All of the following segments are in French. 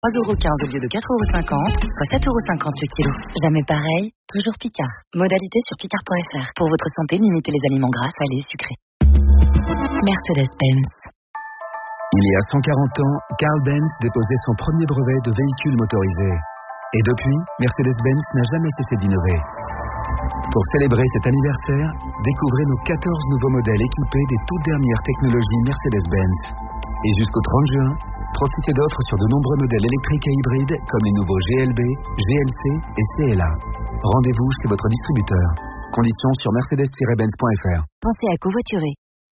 3,15 € au lieu de 4,50 €, soit 7,50 € le kilo. Jamais pareil, toujours Picard. Modalité sur picard.fr. Pour votre santé, limitez les aliments gras, salés et sucrés. Mercedes-Benz. Il y a 140 ans, Carl Benz déposait son premier brevet de véhicule motorisé. Et depuis, Mercedes-Benz n'a jamais cessé d'innover. Pour célébrer cet anniversaire, découvrez nos 14 nouveaux modèles équipés des toutes dernières technologies Mercedes-Benz. Et jusqu'au 30 juin, profitez d'offres sur de nombreux modèles électriques et hybrides comme les nouveaux GLB, GLC et CLA. Rendez-vous chez votre distributeur. Conditions sur mercedes-benz.fr. Pensez à covoiturer.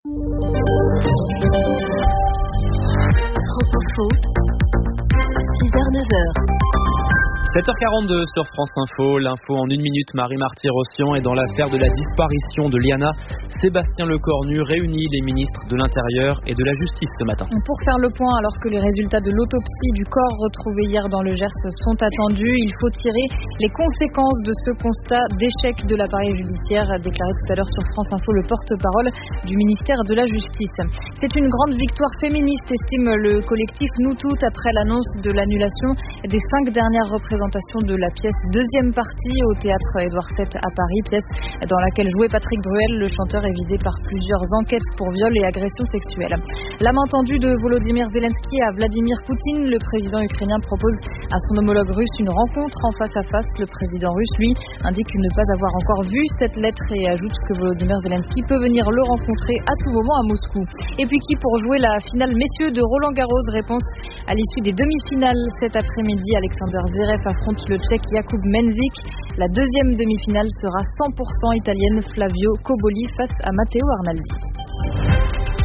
France Info, 6h-9h. 7h42 sur France Info, l'info en 1 minute, Marie Marty-Rossian est dans l'affaire de la disparition de Liana. Sébastien Lecornu réunit les ministres de l'Intérieur et de la Justice ce matin. Pour faire le point, alors que les résultats de l'autopsie du corps retrouvé hier dans le Gers sont attendus, il faut tirer les conséquences de ce constat d'échec de l'appareil judiciaire, a déclaré tout à l'heure sur France Info le porte-parole du ministère de la Justice. C'est une grande victoire féministe, estime le collectif Nous Toutes, après l'annonce de l'annulation des 5 dernières représentations de la pièce Deuxième partie au théâtre Édouard VII à Paris, pièce dans laquelle jouait Patrick Bruel. Le chanteur est visé par plusieurs enquêtes pour viol et agression sexuelle. La main tendue de Volodymyr Zelensky à Vladimir Poutine, le président ukrainien propose à son homologue russe une rencontre en face à face. Le président russe, lui, indique ne pas avoir encore vu cette lettre et ajoute que Volodymyr Zelensky peut venir le rencontrer à tout moment à Moscou. Et puis qui pour jouer la finale messieurs de Roland Garros, réponse à l'issue des demi-finales cet après-midi. Alexander Zverev affronte le Tchèque Jakub Mensik. La deuxième demi-finale sera 100% italienne, Flavio Coboli face à Matteo Arnaldi.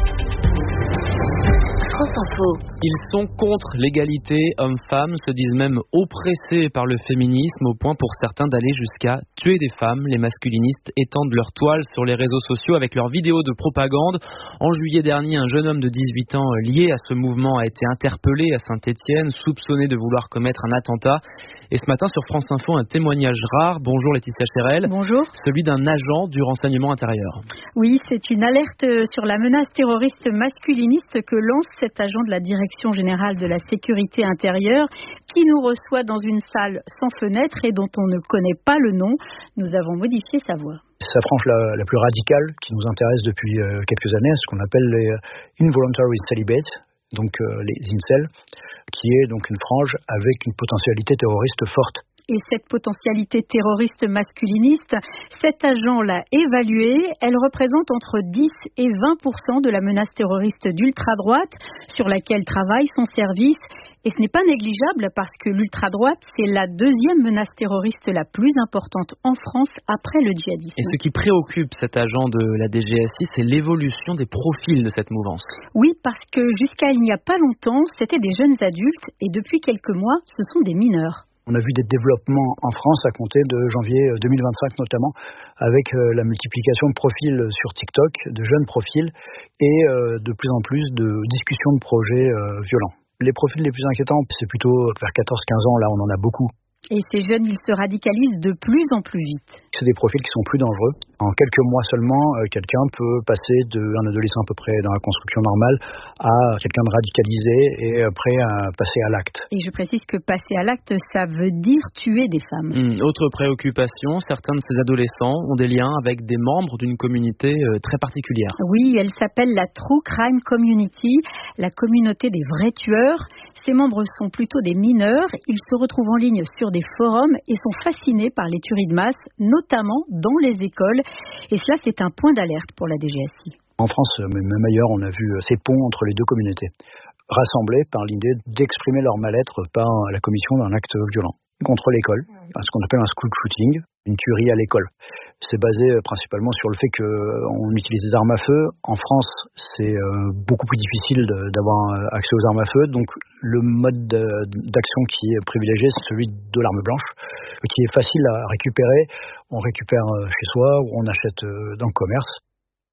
Ils sont contre l'égalité hommes-femmes, se disent même oppressés par le féminisme, au point pour certains d'aller jusqu'à tuer des femmes. Les masculinistes étendent leur toile sur les réseaux sociaux avec leurs vidéos de propagande. En juillet dernier, un jeune homme de 18 ans lié à ce mouvement a été interpellé à Saint-Étienne, soupçonné de vouloir commettre un attentat. Et ce matin sur France Info, un témoignage rare. Bonjour Laetitia Chérel. Bonjour. Celui d'un agent du renseignement intérieur. Oui, c'est une alerte sur la menace terroriste masculiniste que lance cet agent de la Direction générale de la sécurité intérieure qui nous reçoit dans une salle sans fenêtre et dont on ne connaît pas le nom. Nous avons modifié sa voix. Sa frange la plus radicale qui nous intéresse depuis quelques années, ce qu'on appelle les Involuntary Celibate, donc les incels, qui est donc une frange avec une potentialité terroriste forte. Et cette potentialité terroriste masculiniste, cet agent l'a évaluée. Elle représente entre 10 et 20% de la menace terroriste d'ultra-droite sur laquelle travaille son service. Et ce n'est pas négligeable parce que l'ultra-droite, c'est la deuxième menace terroriste la plus importante en France après le djihadisme. Et ce qui préoccupe cet agent de la DGSI, c'est l'évolution des profils de cette mouvance. Oui, parce que jusqu'à il n'y a pas longtemps, c'était des jeunes adultes et depuis quelques mois, ce sont des mineurs. On a vu des développements en France à compter de janvier 2025 notamment, avec la multiplication de profils sur TikTok, de jeunes profils, et de plus en plus de discussions de projets violents. Les profils les plus inquiétants, c'est plutôt vers 14-15 ans, là on en a beaucoup. Et ces jeunes, ils se radicalisent de plus en plus vite. C'est des profils qui sont plus dangereux. En quelques mois seulement, quelqu'un peut passer d'un adolescent à peu près dans la construction normale à quelqu'un de radicalisé et prêt à passer à l'acte. Et je précise que passer à l'acte, ça veut dire tuer des femmes. Autre préoccupation, certains de ces adolescents ont des liens avec des membres d'une communauté très particulière. Oui, elle s'appelle la True Crime Community, la communauté des vrais tueurs. Ces membres sont plutôt des mineurs. Ils se retrouvent en ligne sur des forums et sont fascinés par les tueries de masse, notamment dans les écoles. Et cela, c'est un point d'alerte pour la DGSI. En France, mais même ailleurs, on a vu ces ponts entre les deux communautés, rassemblés par l'idée d'exprimer leur mal-être par la commission d'un acte violent contre l'école, ce qu'on appelle un school shooting, une tuerie à l'école. C'est basé principalement sur le fait qu'on utilise des armes à feu. En France, c'est beaucoup plus difficile d'avoir accès aux armes à feu. Donc, le mode d'action qui est privilégié, c'est celui de l'arme blanche, qui est facile à récupérer. On récupère chez soi ou on achète dans le commerce.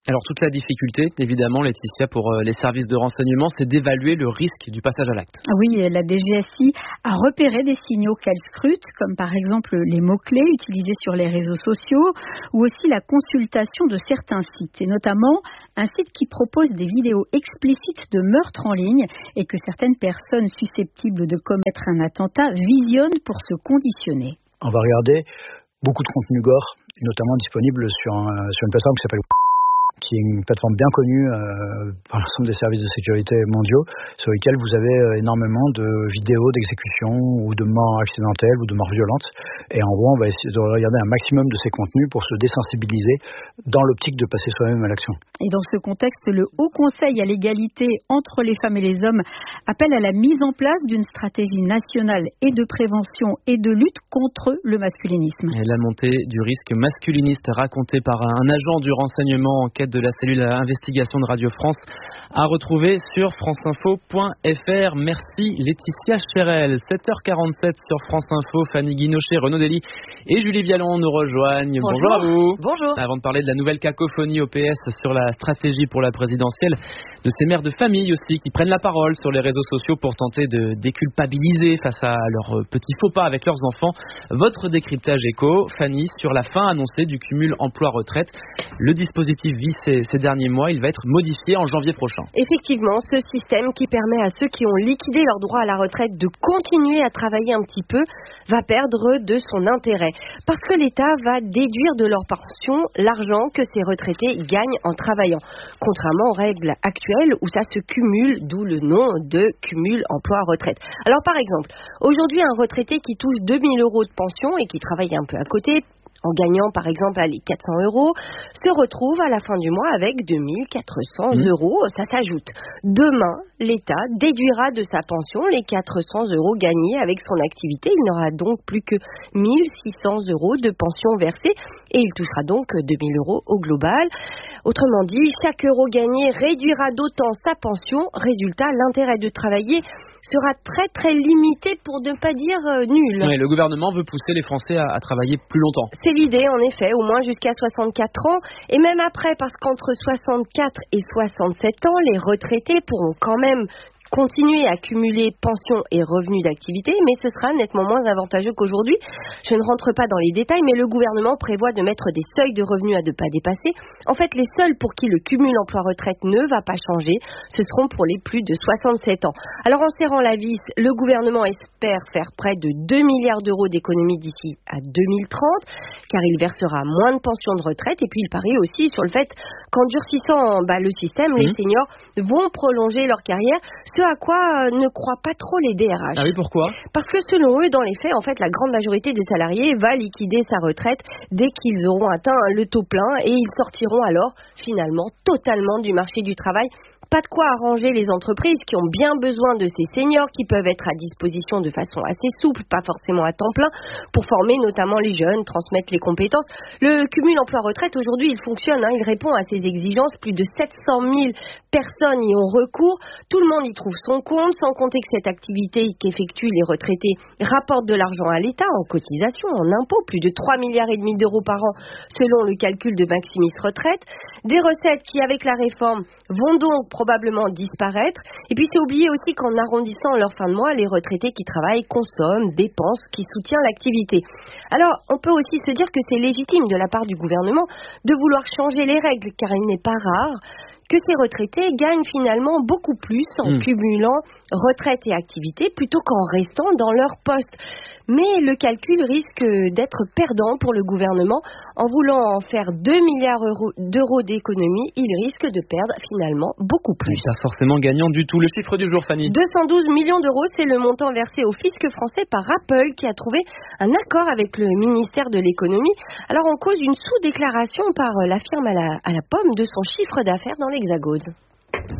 Alors toute la difficulté, évidemment, Laetitia, pour les services de renseignement, c'est d'évaluer le risque du passage à l'acte. Oui, la DGSI a repéré des signaux qu'elle scrute, comme par exemple les mots-clés utilisés sur les réseaux sociaux, ou aussi la consultation de certains sites, et notamment un site qui propose des vidéos explicites de meurtres en ligne et que certaines personnes susceptibles de commettre un attentat visionnent pour se conditionner. On va regarder beaucoup de contenu gore, notamment disponible sur une plateforme qui s'appelle qui est une plateforme bien connue par l'ensemble des services de sécurité mondiaux, sur lesquels vous avez énormément de vidéos d'exécution ou de morts accidentelles ou de morts violentes. Et en gros, on va essayer de regarder un maximum de ces contenus pour se désensibiliser dans l'optique de passer soi-même à l'action. Et dans ce contexte, le Haut Conseil à l'égalité entre les femmes et les hommes appelle à la mise en place d'une stratégie nationale et de prévention et de lutte contre le masculinisme. Et la montée du risque masculiniste racontée par un agent du renseignement en quête de la cellule à investigation de Radio France à retrouver sur franceinfo.fr. Merci Laetitia Chérel. 7h47 sur France Info. Fanny Guinochet, Renaud Dely et Julie Vialon nous rejoignent. Bonjour à vous. Bonjour. Avant de parler de la nouvelle cacophonie au PS sur la stratégie pour la présidentielle, de ces mères de famille aussi qui prennent la parole sur les réseaux sociaux pour tenter de déculpabiliser face à leurs petits faux pas avec leurs enfants. Votre décryptage écho, Fanny, sur la fin annoncée du cumul emploi-retraite. Le dispositif vit ces derniers mois, il va être modifié en janvier prochain. Effectivement, ce système qui permet à ceux qui ont liquidé leur droit à la retraite de continuer à travailler un petit peu va perdre de son intérêt. Parce que l'État va déduire de leur pension l'argent que ces retraités gagnent en travaillant. Contrairement aux règles actuelles où ça se cumule, d'où le nom de cumul emploi-retraite. Alors par exemple, aujourd'hui un retraité qui touche 2 000 € de pension et qui travaille un peu à côté, en gagnant par exemple les 400 €, se retrouve à la fin du mois avec 2 400 €. Ça s'ajoute. Demain, l'État déduira de sa pension les 400 € gagnés avec son activité. Il n'aura donc plus que 1 600 € de pension versée et il touchera donc 2 000 € au global. Autrement dit, chaque euro gagné réduira d'autant sa pension. Résultat, l'intérêt de travailler sera très très limité pour ne pas dire nul. Oui, le gouvernement veut pousser les Français à travailler plus longtemps. C'est l'idée en effet, au moins jusqu'à 64 ans et même après, parce qu'entre 64 et 67 ans, les retraités pourront quand même continuer à cumuler pension et revenus d'activité, mais ce sera nettement moins avantageux qu'aujourd'hui. Je ne rentre pas dans les détails, mais le gouvernement prévoit de mettre des seuils de revenus à ne pas dépasser. En fait, les seuls pour qui le cumul emploi-retraite ne va pas changer, ce seront pour les plus de 67 ans. Alors, en serrant la vis, le gouvernement espère faire près de 2 milliards € d'économies d'ici à 2030, car il versera moins de pensions de retraite, et puis il parie aussi sur le fait qu'en durcissant le système, les seniors vont prolonger leur carrière, ce à quoi ne croient pas trop les DRH. Ah oui, pourquoi ? Parce que selon eux, dans les faits, en fait, la grande majorité des salariés va liquider sa retraite dès qu'ils auront atteint le taux plein et ils sortiront alors finalement totalement du marché du travail. Pas de quoi arranger les entreprises qui ont bien besoin de ces seniors qui peuvent être à disposition de façon assez souple, pas forcément à temps plein, pour former notamment les jeunes, transmettre les compétences. Le cumul emploi-retraite, aujourd'hui, il fonctionne, il répond à ces exigences. Plus de 700 000 personnes y ont recours. Tout le monde y trouve son compte, sans compter que cette activité qu'effectuent les retraités rapporte de l'argent à l'État en cotisation, en impôts, plus de 3,5 milliards d'euros par an, selon le calcul de Maximis Retraite. Des recettes qui, avec la réforme, vont donc probablement disparaître. Et puis c'est oublier aussi qu'en arrondissant leur fin de mois, les retraités qui travaillent consomment, dépensent, qui soutiennent l'activité. Alors, on peut aussi se dire que c'est légitime de la part du gouvernement de vouloir changer les règles, car il n'est pas rare que ces retraités gagnent finalement beaucoup plus en cumulant retraite et activité plutôt qu'en restant dans leur poste. Mais le calcul risque d'être perdant pour le gouvernement. En voulant en faire 2 milliards d'euros d'économie, il risque de perdre finalement beaucoup plus. Pas forcément gagnant du tout. Le chiffre du jour, Fanny. 212 millions d'euros, c'est le montant versé au fisc français par Apple qui a trouvé un accord avec le ministère de l'économie. Alors en cause une sous-déclaration par la firme à la pomme de son chiffre d'affaires dans l'Hexagone.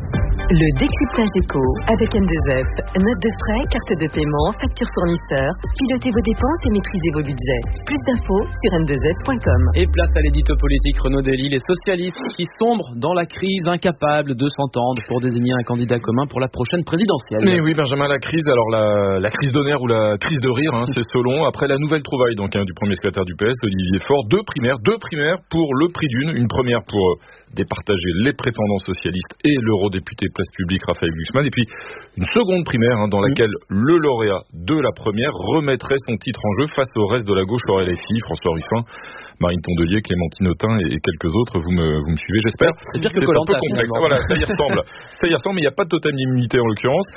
Le décryptage éco avec N2F. Note de frais, carte de paiement, facture fournisseur. Pilotez vos dépenses et maîtrisez vos budgets. Plus d'infos sur n2f.com. Et place à l'édito politique. Renaud Dely, les socialistes qui sombrent dans la crise, incapables de s'entendre pour désigner un candidat commun pour la prochaine présidentielle. Mais oui, Benjamin, la crise, alors la crise de nerfs ou la crise de rire, c'est selon. Après la nouvelle trouvaille donc, du premier secrétaire du PS, Olivier Faure, deux primaires pour le prix d'une. Une première pour départager les prétendants socialistes et l'eurodéputé Place Publique Raphaël Glucksmann, et puis une seconde primaire dans laquelle le lauréat de la première remettrait son titre en jeu face au reste de la gauche, LFI, François Ruffin, Marine Tondelier, Clémentine Autain et quelques autres. Vous me suivez, j'espère. C'est un peu complexe. Voilà, ça y ressemble, mais il n'y a pas de totem d'immunité en l'occurrence.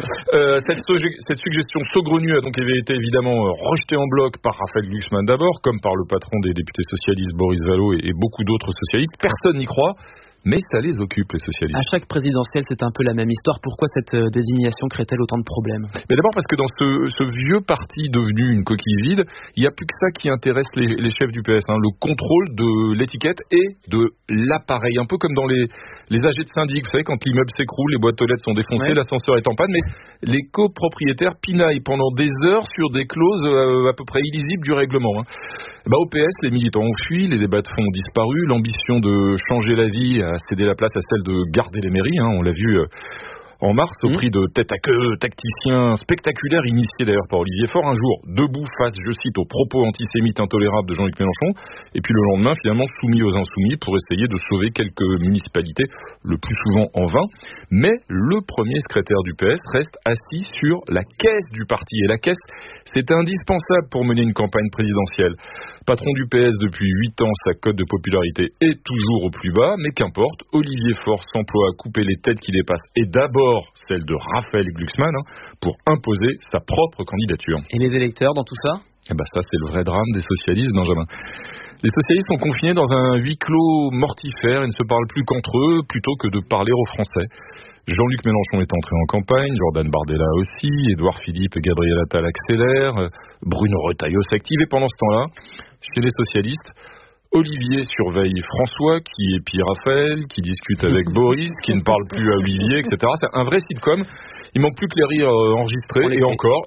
Cette suggestion saugrenue a donc été évidemment rejetée en bloc par Raphaël Glucksmann d'abord, comme par le patron des députés socialistes Boris Vallaud et beaucoup d'autres socialistes. Personne n'y croit. Mais ça les occupe, les socialistes. À chaque présidentielle, c'est un peu la même histoire. Pourquoi cette désignation crée-t-elle autant de problèmes ? Mais d'abord parce que dans ce vieux parti devenu une coquille vide, il n'y a plus que ça qui intéresse les chefs du PS. Le contrôle de l'étiquette et de l'appareil. Un peu comme dans les AG de syndic. Vous savez, quand l'immeuble s'écroule, les boîtes aux lettres sont défoncées, l'ascenseur est en panne, mais les copropriétaires pinaillent pendant des heures sur des clauses à peu près illisibles du règlement. Au PS, les militants ont fui, les débats de fond ont disparu, l'ambition de changer la vie a cédé la place à celle de garder les mairies. On l'a vu en mars, au prix de tête à queue tacticiens spectaculaires, initiés d'ailleurs par Olivier Faure, un jour debout face, je cite, aux propos antisémites intolérables de Jean-Luc Mélenchon, et puis le lendemain, finalement, soumis aux insoumis pour essayer de sauver quelques municipalités, le plus souvent en vain. Mais le premier secrétaire du PS reste assis sur la caisse du parti, et la caisse, c'est indispensable pour mener une campagne présidentielle. Patron du PS depuis 8 ans, sa cote de popularité est toujours au plus bas, mais qu'importe, Olivier Faure s'emploie à couper les têtes qui dépassent, et d'abord celle de Raphaël Glucksmann, pour imposer sa propre candidature. Et les électeurs dans tout ça ? Ça, c'est le vrai drame des socialistes, Benjamin. Les socialistes sont confinés dans un huis clos mortifère et ne se parlent plus qu'entre eux, plutôt que de parler aux Français. Jean-Luc Mélenchon est entré en campagne, Jordan Bardella aussi, Édouard Philippe et Gabriel Attal accélèrent, Bruno Retailleau s'active, et pendant ce temps-là, chez les socialistes, Olivier surveille François, qui épie Raphaël, qui discute avec Boris, qui ne parle plus à Olivier, etc. C'est un vrai sitcom. Il manque plus que les rires enregistrés, et encore.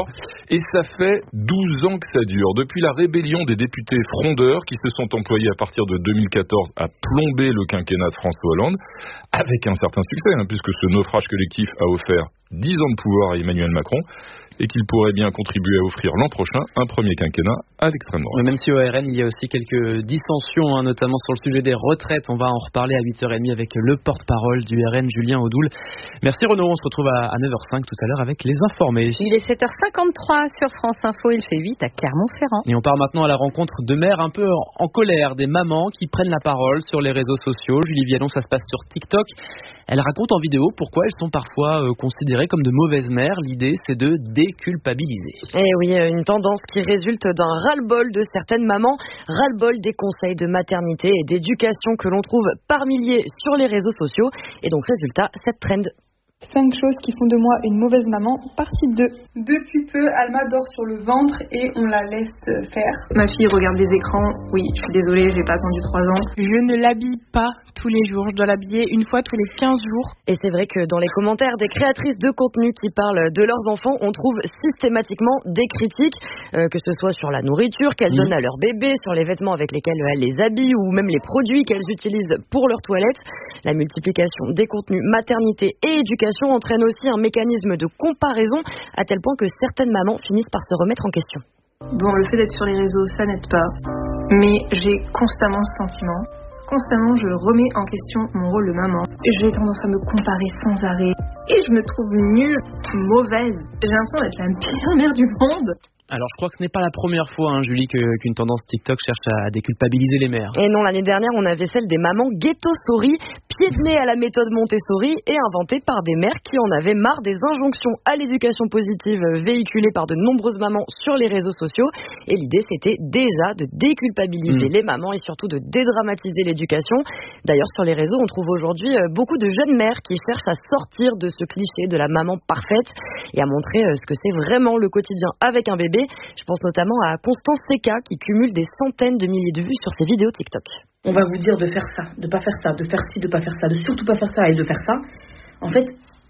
Et ça fait 12 ans que ça dure. Depuis la rébellion des députés frondeurs qui se sont employés à partir de 2014 à plomber le quinquennat de François Hollande, avec un certain succès, puisque ce naufrage collectif a offert 10 ans de pouvoir à Emmanuel Macron, et qu'il pourrait bien contribuer à offrir l'an prochain un premier quinquennat à l'extrême droite. Même si au RN, il y a aussi quelques dissensions, notamment sur le sujet des retraites. On va en reparler à 8h30 avec le porte-parole du RN, Julien Audoul. Merci Renaud, on se retrouve à 9h05 tout à l'heure avec les informés. Il est 7h53 sur France Info, il fait 8 à Clermont-Ferrand. Et on part maintenant à la rencontre de mères un peu en colère, des mamans qui prennent la parole sur les réseaux sociaux. Julie Vialon, ça se passe sur TikTok. Elle raconte en vidéo pourquoi elles sont parfois considérées comme de mauvaises mères. L'idée, c'est de déculpabiliser. Et oui, une tendance qui résulte d'un ras-le-bol de certaines mamans, ras-le-bol des conseils de maternité et d'éducation que l'on trouve par milliers sur les réseaux sociaux. Et donc, résultat, cette trend. 5 choses qui font de moi une mauvaise maman, partie 2. Depuis peu, Alma dort sur le ventre et on la laisse faire. Ma fille regarde les écrans. Oui, je suis désolée, j'ai pas attendu 3 ans. Je ne l'habille pas tous les jours. Je dois l'habiller une fois tous les 15 jours. Et c'est vrai que dans les commentaires des créatrices de contenu qui parlent de leurs enfants, on trouve systématiquement des critiques, que ce soit sur la nourriture qu'elles donnent à leurs bébés, sur les vêtements avec lesquels elles les habillent ou même les produits qu'elles utilisent pour leurs toilettes. La multiplication des contenus maternité et éducation entraîne aussi un mécanisme de comparaison à tel point que certaines mamans finissent par se remettre en question. Bon, le fait d'être sur les réseaux, ça n'aide pas. Mais j'ai constamment ce sentiment. Constamment, je remets en question mon rôle de maman. J'ai tendance à me comparer sans arrêt. Et je me trouve nulle, mauvaise. J'ai l'impression d'être la pire mère du monde. Alors je crois que ce n'est pas la première fois, Julie, qu'une tendance TikTok cherche à déculpabiliser les mères. Et non, l'année dernière, on avait celle des mamans ghetto-story, pied de nez à la méthode Montessori et inventée par des mères qui en avaient marre des injonctions à l'éducation positive véhiculées par de nombreuses mamans sur les réseaux sociaux. Et l'idée, c'était déjà de déculpabiliser les mamans et surtout de dédramatiser l'éducation. D'ailleurs, sur les réseaux, on trouve aujourd'hui beaucoup de jeunes mères qui cherchent à sortir de ce cliché de la maman parfaite et à montrer ce que c'est vraiment le quotidien avec un bébé. Je pense notamment à Constance Seka qui cumule des centaines de milliers de vues sur ses vidéos TikTok. On va vous dire de faire ça, de pas faire ça, de faire ci, de pas faire ça, de surtout pas faire ça et de faire ça. En fait,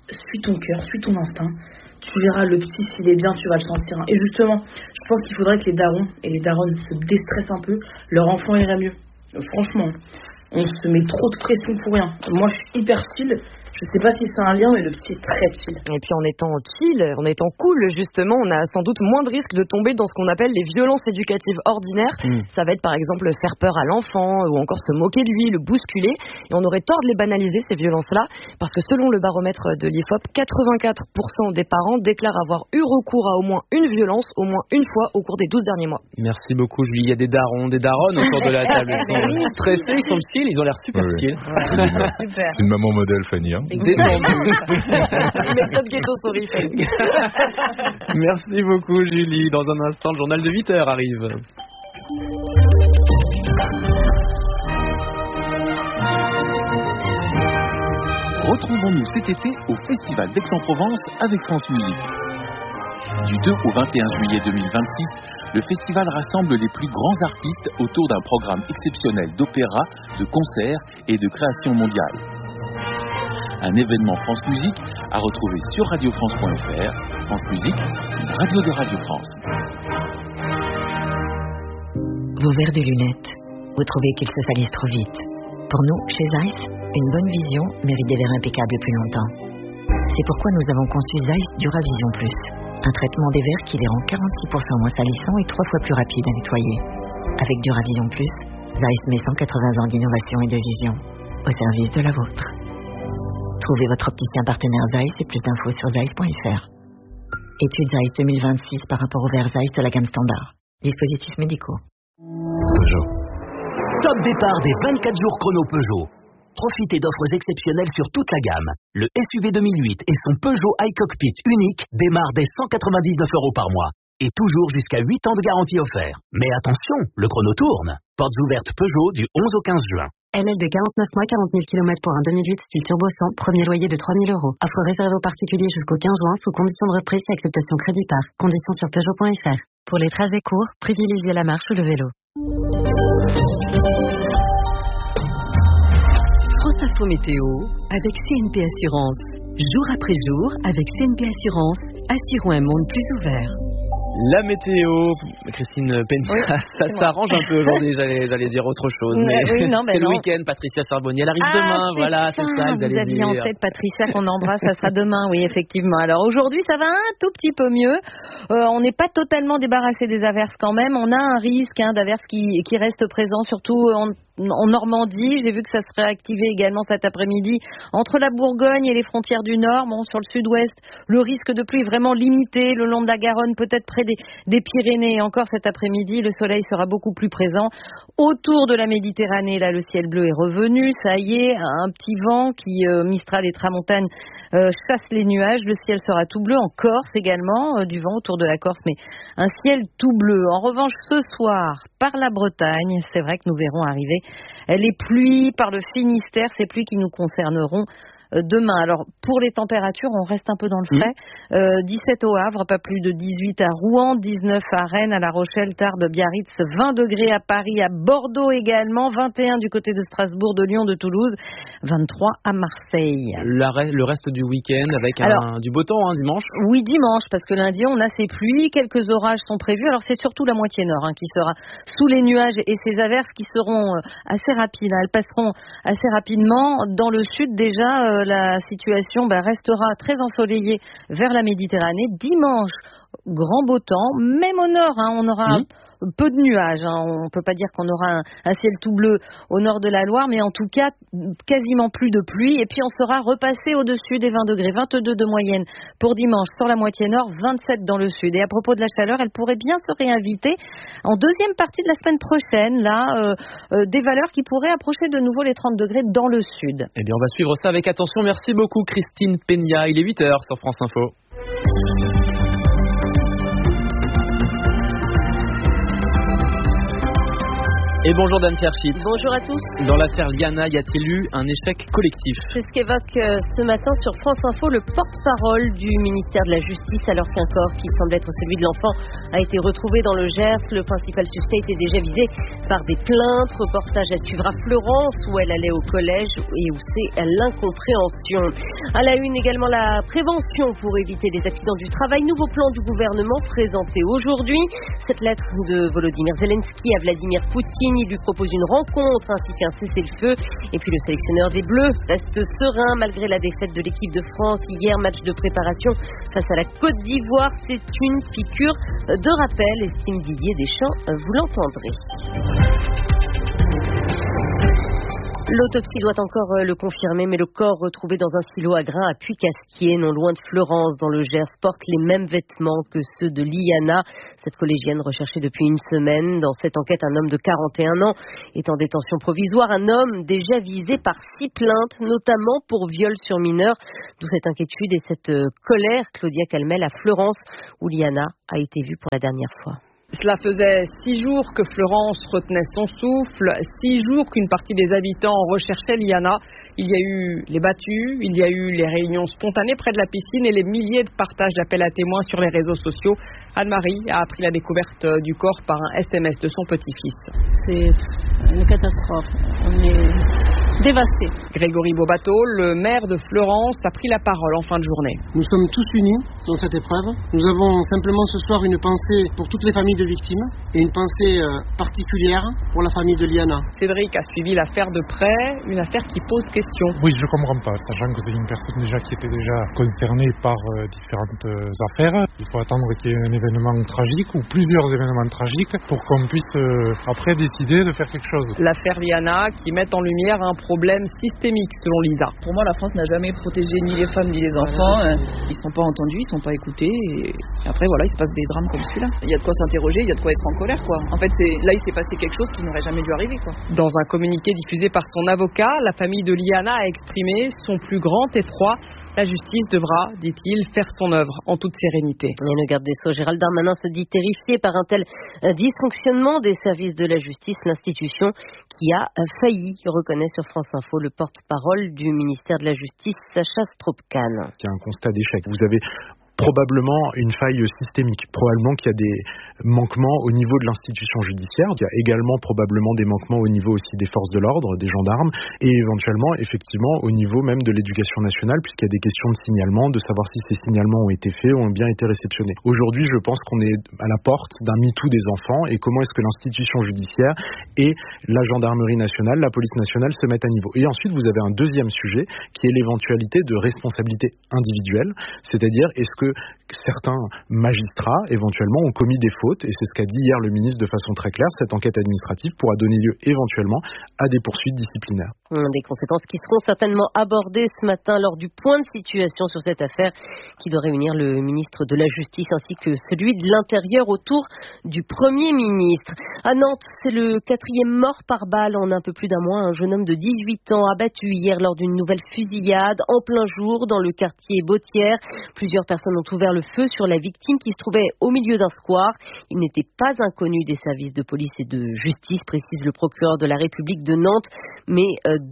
suis ton cœur, suis ton instinct. Tu verras, le petit, s'il est bien, tu vas le sentir. Et justement, je pense qu'il faudrait que les darons et les daronnes se déstressent un peu. Leur enfant irait mieux. Franchement, on se met trop de pression pour rien. Moi, je suis hyper chill. Je sais pas si c'est un lien, mais le petit est très chill. Et puis en étant chill, en étant cool, justement, on a sans doute moins de risques de tomber dans ce qu'on appelle les violences éducatives ordinaires. Ça va être par exemple faire peur à l'enfant ou encore se moquer de lui, le bousculer. Et on aurait tort de les banaliser, ces violences-là, parce que selon le baromètre de l'IFOP, 84% des parents déclarent avoir eu recours à au moins une violence, au moins une fois au cours des 12 derniers mois. Merci beaucoup, Julie. Il y a des darons, des daronnes autour de la table. Ils sont stressés, ils sont chill, ils ont l'air super chill. Super. C'est une maman modèle, Fanny. Hein. Méthode ghetto souris. Merci beaucoup, Julie. Dans un instant, le journal de 8h arrive. Retrouvons-nous cet été au Festival d'Aix-en-Provence avec France Musique. Du 2 au 21 juillet 2026, le festival rassemble les plus grands artistes autour d'un programme exceptionnel d'opéra, de concerts et de création mondiale. Un événement France Musique à retrouver sur radiofrance.fr. France Musique, une radio de Radio France. Vos verres de lunettes, vous trouvez qu'ils se salissent trop vite. Pour nous, chez Zeiss, une bonne vision mérite des verres impeccables plus longtemps. C'est pourquoi nous avons conçu Zeiss Duravision Plus, un traitement des verres qui les rend 46% moins salissants et 3 fois plus rapides à nettoyer. Avec Duravision Plus, Zeiss met 180 ans d'innovation et de vision au service de la vôtre. Trouvez votre opticien partenaire Zeiss et plus d'infos sur zeiss.fr. Étude Zeiss 2026 par rapport au verre Zeiss de la gamme standard. Dispositifs médicaux. Peugeot. Top départ des 24 jours chrono Peugeot. Profitez d'offres exceptionnelles sur toute la gamme. Le SUV 2008 et son Peugeot iCockpit unique démarrent dès 199 € par mois. Et toujours jusqu'à 8 ans de garantie offerte. Mais attention, le chrono tourne. Portes ouvertes Peugeot du 11 au 15 juin. LLD 49 mois, 40 000 km pour un 2008 style turbo 100, premier loyer de 3 000 €. Offre réservée aux particuliers jusqu'au 15 juin sous conditions de reprise et acceptation crédit par. Conditions sur Peugeot.fr. Pour les trajets courts, privilégiez la marche ou le vélo. France Info Météo avec CNP Assurance. Jour après jour, avec CNP Assurance, assurons un monde plus ouvert. La météo, Christine Peña, ça s'arrange un peu aujourd'hui, j'allais dire autre chose. Mais oui, non, c'est le week-end, Patricia Charbonnier, elle arrive demain, voilà, c'est ça, vous aviez en tête Patricia qu'on embrasse, ça sera demain, oui, effectivement. Alors aujourd'hui, ça va un tout petit peu mieux. On n'est pas totalement débarrassé des averses quand même. On a un risque d'averses qui reste présent, surtout en Normandie. J'ai vu que ça serait activé également cet après-midi entre la Bourgogne et les frontières du Nord. Bon, sur le sud-ouest, le risque de pluie est vraiment limité. Le long de la Garonne, peut-être près des Pyrénées. Et encore cet après-midi, le soleil sera beaucoup plus présent. Autour de la Méditerranée, là, le ciel bleu est revenu. Ça y est, un petit vent qui, Mistral et Tramontane, chasse les nuages. Le ciel sera tout bleu en Corse également, du vent autour de la Corse, mais un ciel tout bleu. En revanche, ce soir, par la Bretagne, c'est vrai que nous verrons arriver les pluies par le Finistère, ces pluies qui nous concerneront demain. Alors, pour les températures, on reste un peu dans le frais. 17 au Havre, pas plus de 18 à Rouen, 19 à Rennes, à La Rochelle, Tarbes, Biarritz, 20 degrés à Paris, à Bordeaux également, 21 du côté de Strasbourg, de Lyon, de Toulouse, 23 à Marseille. Le reste du week-end avec du beau temps, dimanche. Oui, dimanche, parce que lundi, on a ces pluies, quelques orages sont prévus. Alors, c'est surtout la moitié nord qui sera sous les nuages et ces averses qui seront assez rapides. Elles passeront assez rapidement. Dans le sud, déjà, la situation restera très ensoleillée vers la Méditerranée. Dimanche, grand beau temps, même au nord, on aura peu de nuages. On ne peut pas dire qu'on aura un ciel tout bleu au nord de la Loire, mais en tout cas, quasiment plus de pluie. Et puis, on sera repassé au-dessus des 20 degrés, 22 de moyenne pour dimanche sur la moitié nord, 27 dans le sud. Et à propos de la chaleur, elle pourrait bien se réinviter en deuxième partie de la semaine prochaine, des valeurs qui pourraient approcher de nouveau les 30 degrés dans le sud. Eh bien, on va suivre ça avec attention. Merci beaucoup, Christine Peña. Il est 8h sur France Info. Et bonjour Dan-Pierre Schitt. Bonjour à tous. Dans l'affaire Liana, y a-t-il eu un échec collectif? C'est ce qu'évoque ce matin sur France Info le porte-parole du ministère de la Justice, alors qu'un corps qui semble être celui de l'enfant a été retrouvé dans le Gers. Le principal suspect était déjà visé par des plaintes. Reportage à suivre à Florence, où elle allait au collège et où c'est l'incompréhension. À la une également, la prévention pour éviter les accidents du travail. Nouveau plan du gouvernement présenté aujourd'hui. Cette lettre de Volodymyr Zelensky à Vladimir Poutine. Il lui propose une rencontre ainsi qu'un cessez-le-feu. Et puis le sélectionneur des Bleus reste serein malgré la défaite de l'équipe de France hier. Match de préparation face à la Côte d'Ivoire. C'est une piqûre de rappel, estime Didier Deschamps. Vous l'entendrez. L'autopsie doit encore le confirmer, mais le corps retrouvé dans un silo à grains à Puy-Casquier, non loin de Florence, dans le Gers, porte les mêmes vêtements que ceux de Liana. Cette collégienne recherchée depuis une semaine. Dans cette enquête, un homme de 41 ans est en détention provisoire. Un homme déjà visé par 6 plaintes, notamment pour viol sur mineur. D'où cette inquiétude et cette colère, Claudia Calmel, à Florence, où Liana a été vue pour la dernière fois. Cela faisait 6 jours que Florence retenait son souffle, 6 jours qu'une partie des habitants recherchait Liana. Il y a eu les battues, il y a eu les réunions spontanées près de la piscine et les milliers de partages d'appels à témoins sur les réseaux sociaux. Anne-Marie a appris la découverte du corps par un SMS de son petit-fils. C'est une catastrophe. On est dévastés. Grégory Bobato, le maire de Florence, a pris la parole en fin de journée. Nous sommes tous unis dans cette épreuve. Nous avons simplement ce soir une pensée pour toutes les familles de victimes et une pensée particulière pour la famille de Liana. Cédric a suivi l'affaire de près, une affaire qui pose question. Oui, je comprends pas, sachant que c'est une personne déjà qui était déjà concernée par différentes affaires. Il faut attendre qu'il y ait un événement tragique ou plusieurs événements tragiques pour qu'on puisse après décider de faire quelque chose. L'affaire Liana qui met en lumière un problème systémique selon Lisa. Pour moi, la France n'a jamais protégé ni les femmes ni les enfants. Ils ne sont pas entendus, ils ne sont pas écoutés. Et après, voilà, il se passe des drames comme celui-là. Il y a de quoi s'interroger, il y a de quoi être en colère, quoi. En fait, là, il s'est passé quelque chose qui n'aurait jamais dû arriver, quoi. Dans un communiqué diffusé par son avocat, la famille de Liana a exprimé son plus grand effroi. La justice devra, dit-il, faire son œuvre en toute sérénité. Et le garde des Sceaux, Gérald Darmanin, se dit terrifié par un tel dysfonctionnement des services de la justice, l'institution qui a failli, reconnaît sur France Info le porte-parole du ministère de la Justice, Sacha Stroopkane. C'est un constat d'échec. Vous avez probablement une faille systémique, probablement qu'il y a des manquements au niveau de l'institution judiciaire, il y a également probablement des manquements au niveau aussi des forces de l'ordre, des gendarmes, et éventuellement, effectivement, au niveau même de l'éducation nationale, puisqu'il y a des questions de signalement, de savoir si ces signalements ont été faits, ont bien été réceptionnés. Aujourd'hui, je pense qu'on est à la porte d'un MeToo des enfants, et comment est-ce que l'institution judiciaire et la gendarmerie nationale, la police nationale se mettent à niveau. Et ensuite, vous avez un deuxième sujet, qui est l'éventualité de responsabilité individuelle, c'est-à-dire est-ce que certains magistrats, éventuellement, ont commis des fautes, et c'est ce qu'a dit hier le ministre de façon très claire, cette enquête administrative pourra donner lieu éventuellement à des poursuites disciplinaires. Des conséquences qui seront certainement abordées ce matin lors du point de situation sur cette affaire qui doit réunir le ministre de la Justice ainsi que celui de l'Intérieur autour du Premier ministre. À Nantes, c'est le 4e mort par balle en un peu plus d'un mois. Un jeune homme de 18 ans abattu hier lors d'une nouvelle fusillade en plein jour dans le quartier Bautière. Plusieurs personnes ont ouvert le feu sur la victime qui se trouvait au milieu d'un square. Il n'était pas inconnu des services de police et de justice, précise le procureur de la République de Nantes, mais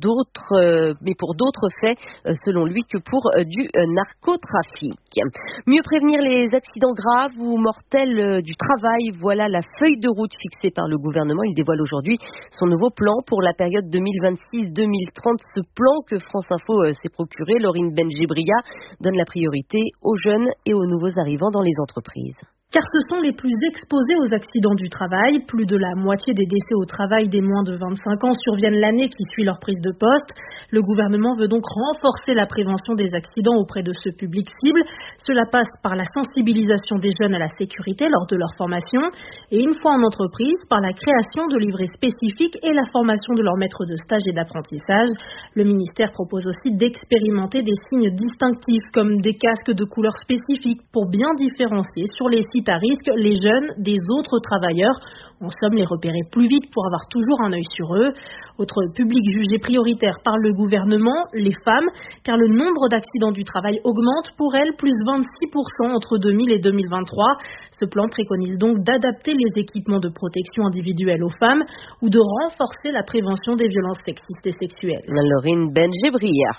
pour d'autres faits, selon lui, que pour du narcotrafic. Mieux prévenir les accidents graves ou mortels du travail, voilà la feuille de route fixée par le gouvernement. Il dévoile aujourd'hui son nouveau plan pour la période 2026-2030. Ce plan que France Info s'est procuré, Laurine Benjibria, donne la priorité aux jeunes et aux nouveaux arrivants dans les entreprises. Car ce sont les plus exposés aux accidents du travail. Plus de la moitié des décès au travail des moins de 25 ans surviennent l'année qui suit leur prise de poste. Le gouvernement veut donc renforcer la prévention des accidents auprès de ce public cible. Cela passe par la sensibilisation des jeunes à la sécurité lors de leur formation et une fois en entreprise, par la création de livrets spécifiques et la formation de leurs maîtres de stage et d'apprentissage. Le ministère propose aussi d'expérimenter des signes distinctifs comme des casques de couleur spécifique pour bien différencier sur les sites à risque les jeunes des autres travailleurs. En somme, les repérer plus vite pour avoir toujours un œil sur eux. Autre public jugé prioritaire par le gouvernement, les femmes, car le nombre d'accidents du travail augmente pour elles, plus 26% entre 2000 et 2023. Ce plan préconise donc d'adapter les équipements de protection individuelle aux femmes ou de renforcer la prévention des violences sexistes et sexuelles. Laurine Benjebria.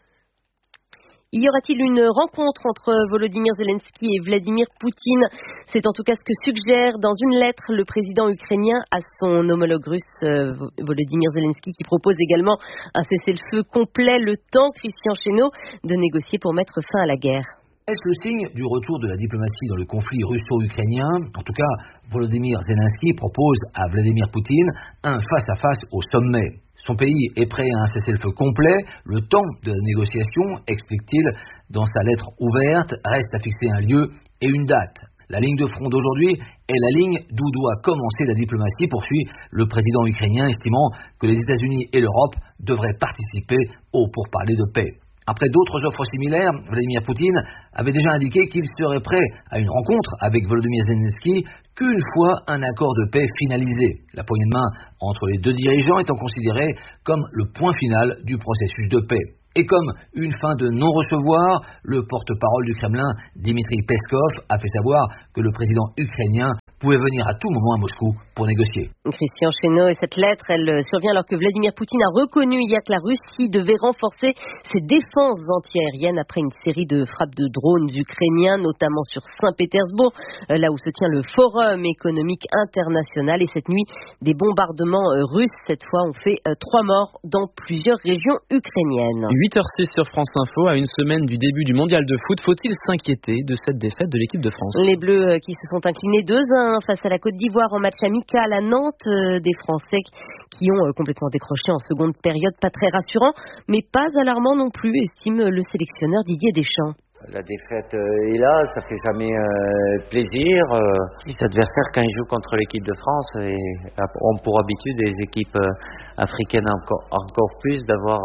Y aura-t-il une rencontre entre Volodymyr Zelensky et Vladimir Poutine? C'est en tout cas ce que suggère dans une lettre le président ukrainien à son homologue russe Volodymyr Zelensky, qui propose également un cessez-le-feu complet, le temps, Christian Chesneau, de négocier pour mettre fin à la guerre. Est-ce le signe du retour de la diplomatie dans le conflit russo-ukrainien? En tout cas, Volodymyr Zelensky propose à Vladimir Poutine un face-à-face au sommet. Son pays est prêt à un cessez-le-feu complet. Le temps de la négociation, explique-t-il dans sa lettre ouverte, reste à fixer un lieu et une date. La ligne de front d'aujourd'hui est la ligne d'où doit commencer la diplomatie, poursuit le président ukrainien, estimant que les États-Unis et l'Europe devraient participer aux pourparlers de paix. Après d'autres offres similaires, Vladimir Poutine avait déjà indiqué qu'il serait prêt à une rencontre avec Volodymyr Zelensky qu'une fois un accord de paix finalisé. La poignée de main entre les deux dirigeants étant considérée comme le point final du processus de paix. Et comme une fin de non-recevoir, le porte-parole du Kremlin, Dmitri Peskov, a fait savoir que le président ukrainien pouvait venir à tout moment à Moscou pour négocier. Christian Chesneau, et cette lettre, elle survient alors que Vladimir Poutine a reconnu hier que la Russie devait renforcer ses défenses antiaériennes après une série de frappes de drones ukrainiens, notamment sur Saint-Pétersbourg, là où se tient le Forum économique international. Et cette nuit, des bombardements russes, cette fois, ont fait 3 morts dans plusieurs régions ukrainiennes. 8h06 sur France Info, à une semaine du début du mondial de foot, faut-il s'inquiéter de cette défaite de l'équipe de France? Les Bleus qui se sont inclinés 2-1 face à la Côte d'Ivoire en match amical à Nantes, des Français qui ont complètement décroché en seconde période, pas très rassurant, mais pas alarmant non plus, estime le sélectionneur Didier Deschamps. La défaite est là, ça fait jamais plaisir. Les adversaires, quand ils jouent contre l'équipe de France, ont pour habitude, les équipes africaines encore plus, d'avoir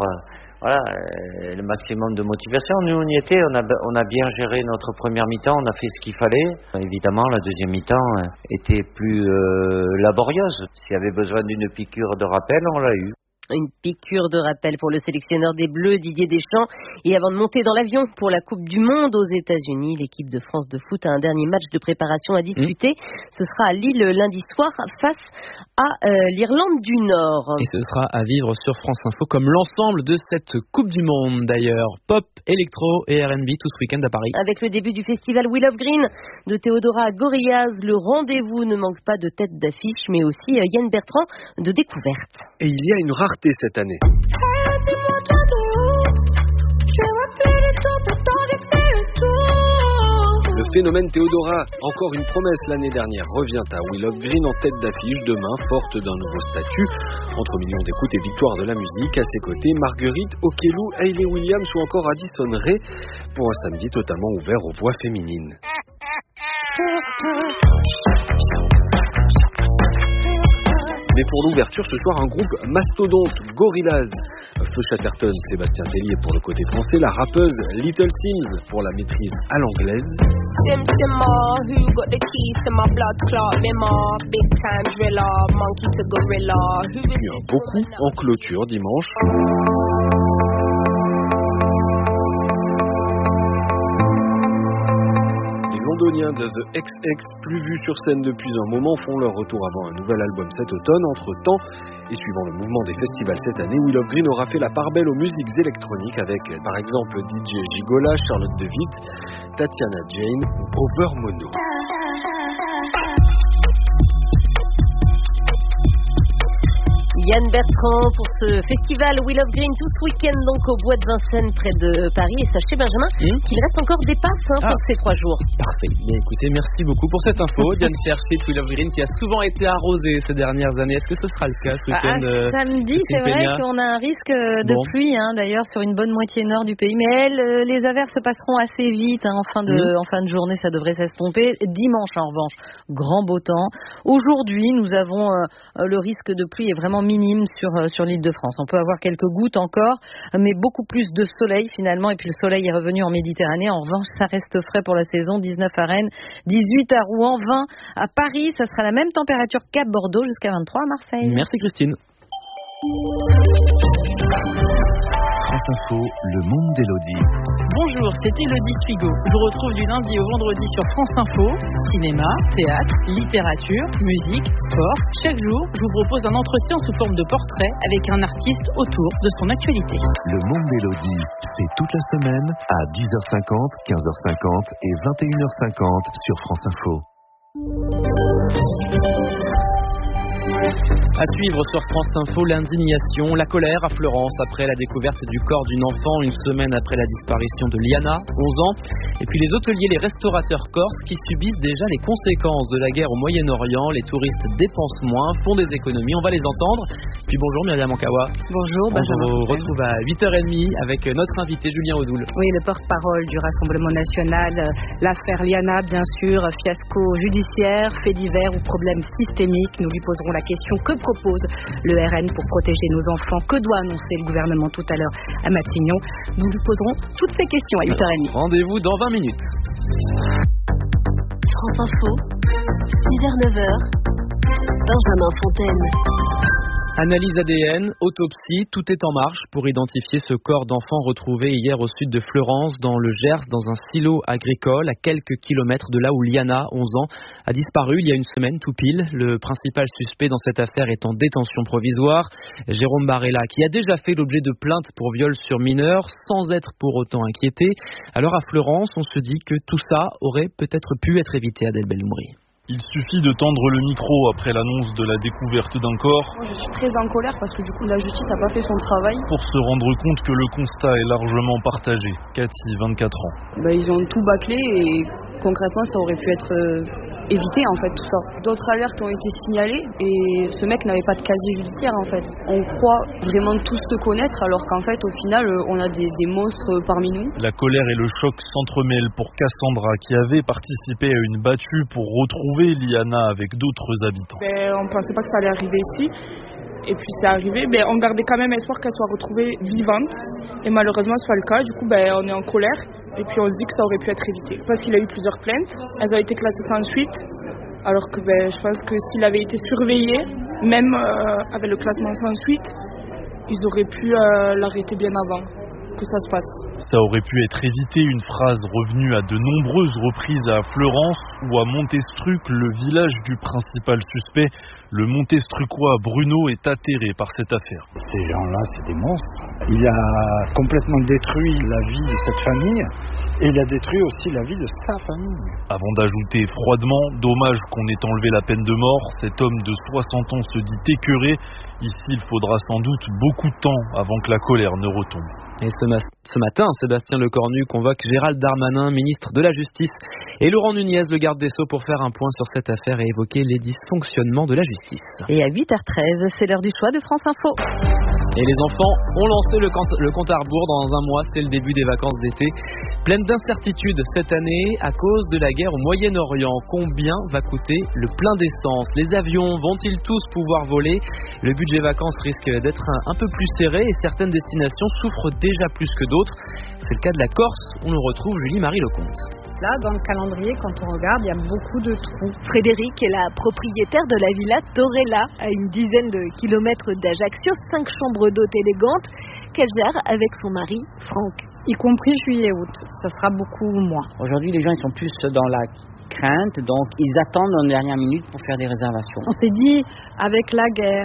le maximum de motivation. Nous, on y était, on a bien géré notre première mi-temps, on a fait ce qu'il fallait. Évidemment, la deuxième mi-temps était plus laborieuse. S'il y avait besoin d'une piqûre de rappel, on l'a eu. Une piqûre de rappel pour le sélectionneur des Bleus, Didier Deschamps. Et avant de monter dans l'avion pour la Coupe du Monde aux États-Unis, l'équipe de France de foot a un dernier match de préparation à disputer. Ce sera à Lille lundi soir face à l'Irlande du Nord. Et ce sera à vivre sur France Info comme l'ensemble de cette Coupe du Monde d'ailleurs. Pop, électro et R&B tout ce week-end à Paris. Avec le début du festival Wheel of Green de Théodora à Gorillaz, le rendez-vous ne manque pas de tête d'affiche, mais aussi Yann Bertrand de découverte. Et il y a une rareté cette année. Le phénomène Théodora, encore une promesse l'année dernière, revient à Wheel of Green en tête d'affiche demain, forte d'un nouveau statut. Entre millions d'écoutes et victoires de la musique, à ses côtés, Marguerite Okelou, Hayley Williams ou encore Addison Rae, pour un samedi totalement ouvert aux voix féminines. Mais pour l'ouverture, ce soir, un groupe mastodonte, Gorillaz. Feu Chatterton, Sébastien Tellier pour le côté français, la rappeuse Little Sims pour la maîtrise à l'anglaise. Puis un beaucoup en clôture dimanche. Londoniens de The XX, plus vus sur scène depuis un moment, font leur retour avant un nouvel album cet automne. Entre-temps, et suivant le mouvement des festivals cette année, Wheel of Green aura fait la part belle aux musiques électroniques avec, par exemple, DJ Gigola, Charlotte De Witt, Tatiana Jane ou Over Mono. Yann Bertrand pour ce festival Wheel of Green tout ce week-end donc au Bois de Vincennes près de Paris. Et sachez Benjamin qu'il reste encore des passes pour ces 3 jours. Parfait. Bien écoutez, merci beaucoup pour cette info. Diane Serchit, Wheel of Green qui a souvent été arrosé ces dernières années. Est-ce que ce sera le cas ce week-end samedi, c'est vrai qu'on a un risque de pluie d'ailleurs sur une bonne moitié nord du pays. Mais les averses se passeront assez vite en fin de journée, ça devrait s'estomper. Dimanche en revanche, grand beau temps. Aujourd'hui, nous avons le risque de pluie est vraiment minime minime sur l'île de France. On peut avoir quelques gouttes encore, mais beaucoup plus de soleil finalement. Et puis le soleil est revenu en Méditerranée. En revanche, ça reste frais pour la saison. 19 à Rennes, 18 à Rouen, 20 à Paris. Ça sera la même température qu'à Bordeaux, jusqu'à 23 à Marseille. Merci Christine. France Info, le monde d'Élodie. Bonjour, c'est Élodie Spigo. Je vous retrouve du lundi au vendredi sur France Info. Cinéma, théâtre, littérature, musique, sport. Chaque jour, je vous propose un entretien sous forme de portrait avec un artiste autour de son actualité. Le monde d'Élodie, c'est toute la semaine à 10h50, 15h50 et 21h50 sur France Info. À suivre sur France Info, l'indignation, la colère à Florence après la découverte du corps d'une enfant une semaine après la disparition de Liana, 11 ans. Et puis les hôteliers, les restaurateurs corses qui subissent déjà les conséquences de la guerre au Moyen-Orient. Les touristes dépensent moins, font des économies. On va les entendre. Puis bonjour Myriam Ankawa. Bonjour Benjamin. On vous retrouve à 8h30 avec notre invité Julien Audoul. Oui, le porte-parole du Rassemblement National. L'affaire Liana, bien sûr, fiasco judiciaire, fait divers ou problème systémique. Nous lui poserons la question: que propose le RN pour protéger nos enfants? Que doit annoncer le gouvernement tout à l'heure à Matignon? Nous lui poserons toutes ces questions à 8h30. Rendez-vous dans 20 minutes. France Info, 6h-9h, Benjamin Fontaine. Analyse ADN, autopsie, tout est en marche pour identifier ce corps d'enfant retrouvé hier au sud de Fleurance, dans le Gers, dans un silo agricole à quelques kilomètres de là où Liana, 11 ans, a disparu il y a une semaine tout pile. Le principal suspect dans cette affaire est en détention provisoire, Jérôme Barella, qui a déjà fait l'objet de plaintes pour viol sur mineur, sans être pour autant inquiété. Alors à Fleurance, on se dit que tout ça aurait peut-être pu être évité, Adèle Belmouri. Il suffit de tendre le micro après l'annonce de la découverte d'un corps. Moi, je suis très en colère parce que du coup la justice n'a pas fait son travail. Pour se rendre compte que le constat est largement partagé. Cathy, 24 ans. Ils ont tout bâclé et concrètement ça aurait pu être évité en fait tout ça. D'autres alertes ont été signalées et ce mec n'avait pas de casier judiciaire en fait. On croit vraiment tous se connaître alors qu'en fait au final on a des monstres parmi nous. La colère et le choc s'entremêlent pour Cassandra qui avait participé à une battue pour retrouver Liana avec d'autres habitants. On ne pensait pas que ça allait arriver ici. Et puis c'est arrivé, on gardait quand même espoir qu'elle soit retrouvée vivante. Et malheureusement ce n'est pas le cas. Du coup on est en colère. Et puis on se dit que ça aurait pu être évité. Parce qu'il a eu plusieurs plaintes. Elles ont été classées sans suite. Alors que je pense que s'il avait été surveillé, même avec le classement sans suite, ils auraient pu l'arrêter bien avant que ça se passe. Ça aurait pu être évité, une phrase revenue à de nombreuses reprises à Fleurance ou à Montestruc, le village du principal suspect. Le Montestrucois Bruno est atterré par cette affaire. Ces gens-là, c'est des monstres. Il a complètement détruit la vie de cette famille et il a détruit aussi la vie de sa famille. Avant d'ajouter froidement, dommage qu'on ait enlevé la peine de mort, cet homme de 60 ans se dit écœuré. Ici, il faudra sans doute beaucoup de temps avant que la colère ne retombe. Et ce matin, Sébastien Lecornu convoque Gérald Darmanin, ministre de la Justice, et Laurent Nunez, le garde des Sceaux, pour faire un point sur cette affaire et évoquer les dysfonctionnements de la justice. Et à 8h13, c'est l'heure du choix de France Info. Et les enfants ont lancé le compte à rebours. Dans un mois, c'est le début des vacances d'été. Pleine d'incertitudes cette année à cause de la guerre au Moyen-Orient. Combien va coûter le plein d'essence? Les avions vont-ils tous pouvoir voler? Le budget vacances risque d'être un peu plus serré et certaines destinations souffrent déjà plus que d'autres. C'est le cas de la Corse où l'on retrouve Julie-Marie Lecomte. Là, dans le calendrier, quand on regarde, il y a beaucoup de trous. Frédéric est la propriétaire de la villa Torella, à une dizaine de kilomètres d'Ajaccio, 5 chambres d'hôtes élégantes qu'elle gère avec son mari, Franck. Y compris juillet-août, ça sera beaucoup moins. Aujourd'hui, les gens ils sont plus dans la crainte, donc ils attendent en dernière minute pour faire des réservations. On s'est dit, avec la guerre,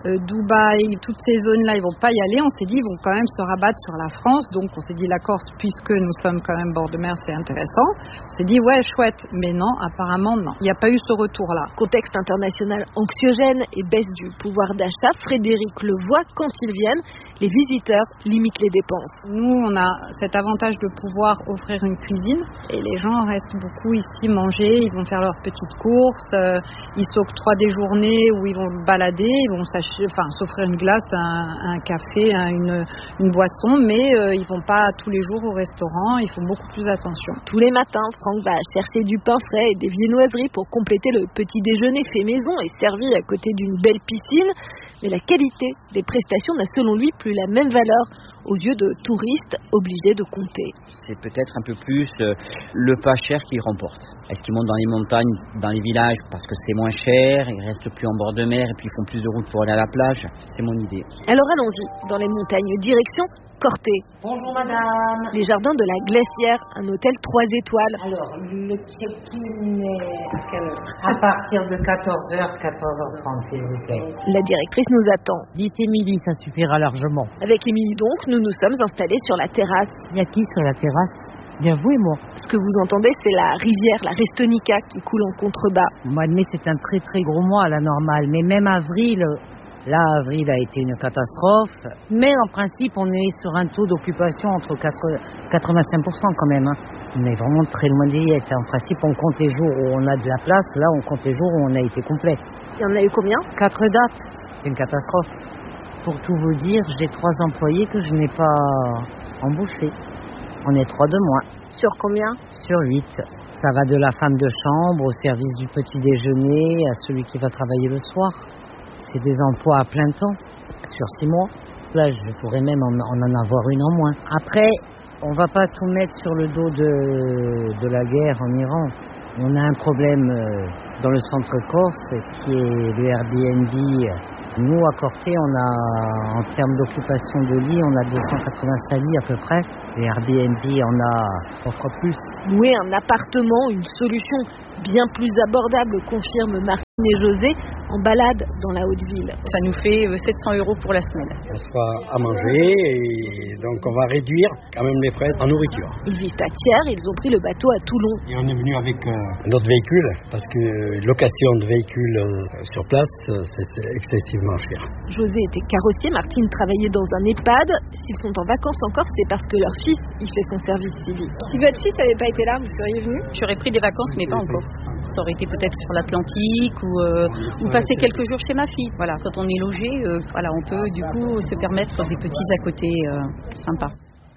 Dubaï, toutes ces zones-là, ils vont pas y aller. On s'est dit, ils vont quand même se rabattre sur la France. Donc on s'est dit, la Corse, puisque nous sommes quand même bord de mer, c'est intéressant. On s'est dit, ouais, chouette. Mais non, apparemment, non. Il n'y a pas eu ce retour-là. Contexte international anxiogène et baisse du pouvoir d'achat. Frédéric le voit quand ils viennent. Les visiteurs limitent les dépenses. Nous, on a cet avantage de pouvoir offrir une cuisine. Et les gens restent beaucoup ici manger. Ils vont faire leurs petites courses. Ils s'octroient des journées où ils vont balader. Ils vont s'offrir une glace, un café, une boisson. Mais ils vont pas tous les jours au restaurant. Ils font beaucoup plus attention. Tous les matins, Franck va chercher du pain frais et des viennoiseries pour compléter le petit déjeuner fait maison et servi à côté d'une belle piscine. Mais la qualité des prestations n'a selon lui plus la même valeur aux yeux de touristes obligés de compter. C'est peut-être un peu plus le pas cher qui remporte. Est-ce qu'ils montent dans les montagnes, dans les villages parce que c'est moins cher, ils restent plus en bord de mer et puis ils font plus de route pour aller à la plage? C'est mon idée. Alors allons-y, dans les montagnes, direction Corté. Bonjour madame. Les jardins de la Glacière, un hôtel 3 étoiles. Alors, le check-in est à quelle heure? À partir de 14h, 14h30 s'il vous plaît. La directrice nous attend. Dites Émilie, ça suffira largement. Avec Émilie donc, nous nous sommes installés sur la terrasse. Il y a qui sur la terrasse? Bien vous et moi. Ce que vous entendez, c'est la rivière, la Restonica, qui coule en contrebas. Le mois de mai, c'est un très très gros mois à la normale, mais même avril... Là, avril a été une catastrophe, mais en principe, on est sur un taux d'occupation entre 85% quand même. On est vraiment très loin d'y être. En principe, on compte les jours où on a de la place, là, on compte les jours où on a été complet. Il y en a eu combien? 4 dates. C'est une catastrophe. Pour tout vous dire, j'ai 3 employés que je n'ai pas embauchés. On est 3 de moins. Sur combien? Sur 8. Ça va de la femme de chambre au service du petit déjeuner à celui qui va travailler le soir. C'est des emplois à plein temps, sur 6 mois. Là, je pourrais même en avoir une en moins. Après, on va pas tout mettre sur le dos de la guerre en Iran. On a un problème dans le centre corse qui est le Airbnb. Nous, à Corté, on a, en termes d'occupation de lits, on a 285 lits à peu près. Les Airbnb offre plus. Louer un appartement, une solution bien plus abordable, confirment Martine et José, en balade dans la Haute-Ville. Ça nous fait 700 € pour la semaine. On sera à manger et donc on va réduire quand même les frais en nourriture. Ils vivent à Thiers, ils ont pris le bateau à Toulon. Et on est venu avec notre véhicule parce que location de véhicule sur place, c'est excessivement cher. José était carrossier, Martine travaillait dans un EHPAD. S'ils sont en vacances encore, c'est parce que leur fils y fait son service civique. Si votre fils n'avait pas été là, vous seriez venu? J'aurais pris des vacances, mais pas en Corse. Ça aurait été peut-être sur l'Atlantique ou passer quelques jours chez ma fille. Voilà, quand on est logé, on peut du coup se permettre des petits à côté sympas.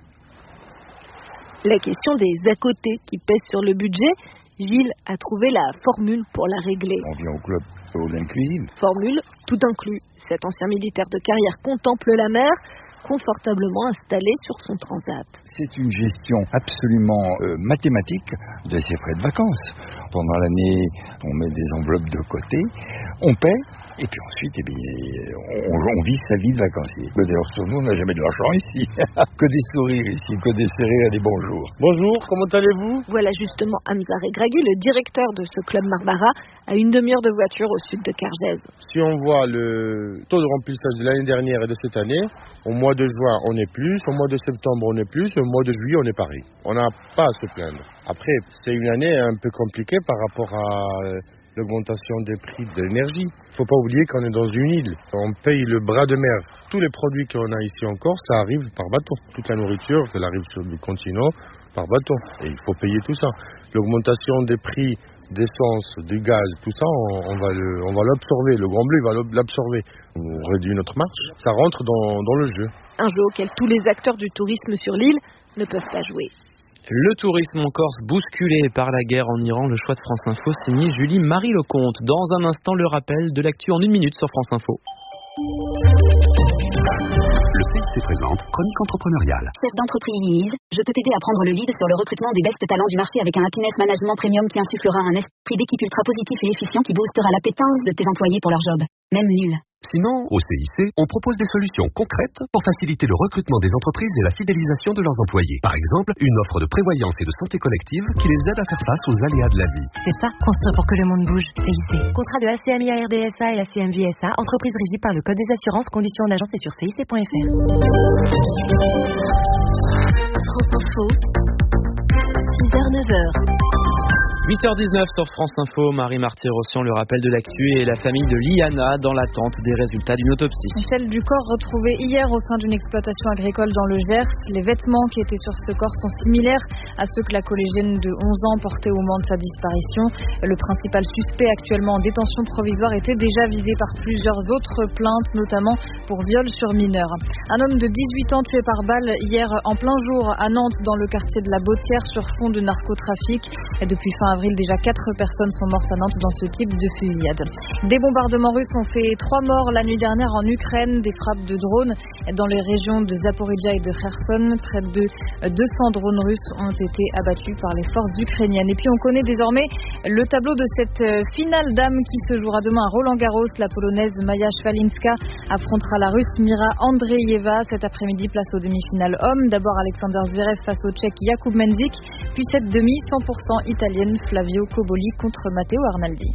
La question des à côté qui pèsent sur le budget, Gilles a trouvé la formule pour la régler. On vient au club all inclusive. Formule tout inclus. Cet ancien militaire de carrière contemple la mer, confortablement installé sur son transat. C'est une gestion absolument mathématique de ses frais de vacances. Pendant l'année, on met des enveloppes de côté, on paie, et puis ensuite, on vit sa vie de vacancier. D'ailleurs, sur nous, on n'a jamais de l'argent ici. Que des sourires ici, que des sourires et des bonjours. Bonjour, comment allez-vous? Voilà justement Hamza Regragui, le directeur de ce club Marbara, à une demi-heure de voiture au sud de Cargèse. Si on voit le taux de remplissage de l'année dernière et de cette année, au mois de juin, on est plus, au mois de septembre, on est plus, au mois de juillet, on est pareil. On n'a pas à se plaindre. Après, c'est une année un peu compliquée par rapport à l'augmentation des prix de l'énergie. Il ne faut pas oublier qu'on est dans une île. On paye le bras de mer. Tous les produits qu'on a ici en Corse, ça arrive par bateau. Toute la nourriture, elle arrive sur le continent par bateau. Et il faut payer tout ça. L'augmentation des prix d'essence, du gaz, tout ça, on va l'absorber. Le Grand Bleu, il va l'absorber. On réduit notre marge. Ça rentre dans le jeu. Un jeu auquel tous les acteurs du tourisme sur l'île ne peuvent pas jouer. Le tourisme en Corse bousculé par la guerre en Iran, le choix de France Info signé Julie-Marie Lecomte. Dans un instant, le rappel de l'actu en 1 minute sur France Info. Le CIC présente Chronique entrepreneuriale. Chef d'entreprise, je peux t'aider à prendre le lead sur le recrutement des best talents du marché avec un happiness management premium qui insufflera un esprit d'équipe ultra positif et efficient qui boostera l'appétence de tes employés pour leur job, même nul. Sinon, au CIC, on propose des solutions concrètes pour faciliter le recrutement des entreprises et la fidélisation de leurs employés. Par exemple, une offre de prévoyance et de santé collective qui les aide à faire face aux aléas de la vie. C'est ça, construire pour que le monde bouge. CIC. Contrat de ACMI-RDSA et ACMVSA, entreprise régie par le Code des assurances, conditions d'agence et sur CIC.fr. France Info, 6h-9h. 8h19 sur France Info, Marie Martyr-Rossian, le rappel de l'actu et la famille de Liana dans l'attente des résultats d'une autopsie. Celle du corps retrouvé hier au sein d'une exploitation agricole dans le Gers. Les vêtements qui étaient sur ce corps sont similaires à ceux que la collégienne de 11 ans portait au moment de sa disparition. Le principal suspect actuellement en détention provisoire était déjà visé par plusieurs autres plaintes, notamment pour viol sur mineur. Un homme de 18 ans tué par balle hier en plein jour à Nantes dans le quartier de la Bautière sur fond de narcotrafic. Et depuis fin avril, déjà 4 personnes sont mortes à Nantes dans ce type de fusillade. Des bombardements russes ont fait 3 morts la nuit dernière en Ukraine. Des frappes de drones dans les régions de Zaporizhia et de Kherson. Près de 200 drones russes ont été abattus par les forces ukrainiennes. Et puis on connaît désormais le tableau de cette finale dame qui se jouera demain à Roland-Garros. La polonaise Maja Szwalinska affrontera la russe Mira Andreeva. Cet après-midi, place aux demi-finales hommes. D'abord Alexander Zverev face au tchèque Jakub Mendzik. Puis cette demi 100% italienne Flavio Cobolli contre Matteo Arnaldi.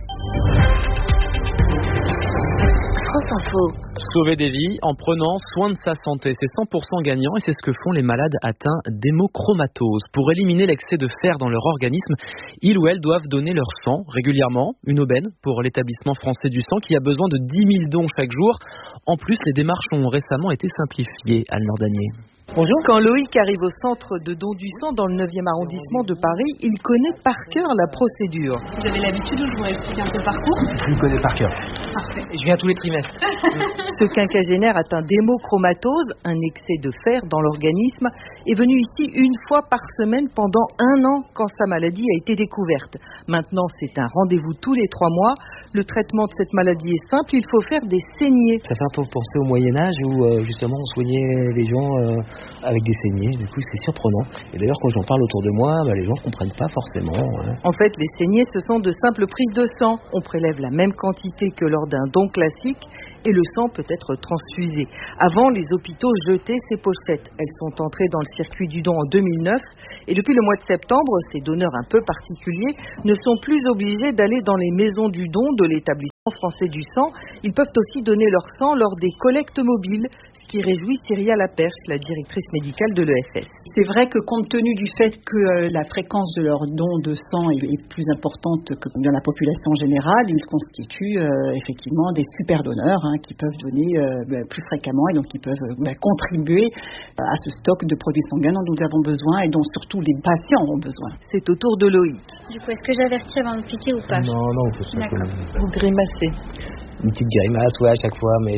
France Info. Sauver des vies en prenant soin de sa santé, c'est 100% gagnant et c'est ce que font les malades atteints d'hémochromatose. Pour éliminer l'excès de fer dans leur organisme, ils ou elles doivent donner leur sang régulièrement, une aubaine pour l'établissement français du sang qui a besoin de 10 000 dons chaque jour. En plus, les démarches ont récemment été simplifiées. Anne Nordanier. Bonjour. Quand Loïc arrive au centre de don du sang dans le 9e arrondissement de Paris, il connaît par cœur la procédure. Vous avez l'habitude ou je vous explique un peu le parcours? Je le connais par cœur. Parfait. Je viens tous les trimestres. Ce quinquagénaire atteint d'hémochromatose, un excès de fer dans l'organisme, est venu ici une fois par semaine pendant 1 an quand sa maladie a été découverte. Maintenant, c'est un rendez-vous tous les 3 mois. Le traitement de cette maladie est simple, il faut faire des saignées. Ça fait un peu penser au Moyen-Âge où justement on soignait les gens avec des saignées, du coup c'est surprenant. Et d'ailleurs quand j'en parle autour de moi, les gens ne comprennent pas forcément. En fait, les saignées, ce sont de simples prises de sang. On prélève la même quantité que lors d'un don classique et le sang peut être transfusé. Avant, les hôpitaux jetaient ces pochettes. Elles sont entrées dans le circuit du don en 2009 et depuis le mois de septembre, ces donneurs un peu particuliers ne sont plus obligés d'aller dans les maisons du don de l'établissement français du sang. Ils peuvent aussi donner leur sang lors des collectes mobiles, ce qui réjouit Cyria Laperche, la directrice médicale de l'EFS. C'est vrai que compte tenu du fait que la fréquence de leur don de sang est plus importante que dans la population générale, ils constituent effectivement des super donneurs qui peuvent donner plus fréquemment et donc qui peuvent contribuer à ce stock de produits sanguins dont nous avons besoin et dont surtout les patients ont besoin. C'est au tour de Loïc. Du coup, est-ce que j'avertis avant de piquer ou pas? Non, faut pas. D'accord. Vous grimacez. Une petite grimace, à chaque fois, mais